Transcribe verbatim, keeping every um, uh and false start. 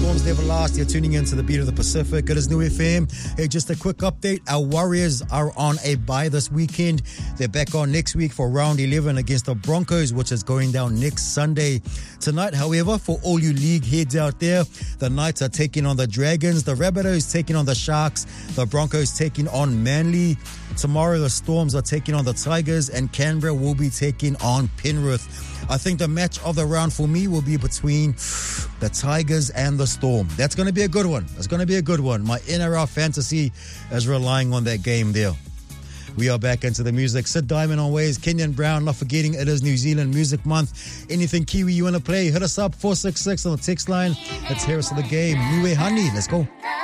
Storms never last. You're tuning into the Beat of the Pacific. It is New F M. Hey, just a quick update. Our Warriors are on a bye this weekend. They're back on next week for round eleven against the Broncos, which is going down next Sunday. Tonight, however, for all you league heads out there, the Knights are taking on the Dragons, the Rabbitohs taking on the Sharks, the Broncos taking on Manly. Tomorrow, the Storms are taking on the Tigers, and Canberra will be taking on Penrith. I think the match of the round for me will be between the Tigers and the Storm. That's going to be a good one. It's going to be a good one. My N R L fantasy is relying on that game there. We are back into the music. Sid Diamond on Waves, Kenyon Brown, not forgetting it is New Zealand Music Month. Anything Kiwi you want to play, hit us up, four six six on the text line. Let's hear us of the game. Niue Honey, let's go.